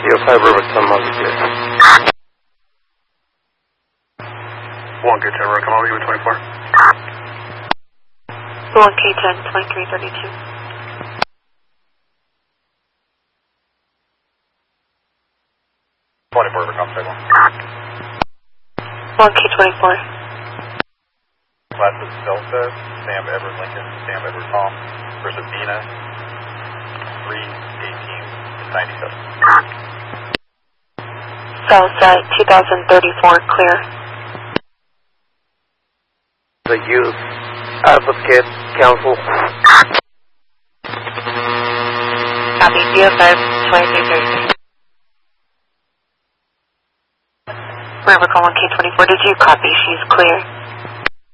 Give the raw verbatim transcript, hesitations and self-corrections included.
U five Riverton, Molly clear. one K ten, come on, give me twenty-four. one K ten, twenty-three thirty-two. twenty-four, come table. one K twenty-four. Class is Delta, Sam Edward Lincoln, Sam Edward Tom, versus Dina, three eighteen ninety-seven. Southside, two thousand thirty-four, clear. The Youth Advocate Council. Copy, U five, twenty-three thirty-two. River call one K twenty-four, did you copy? She's clear.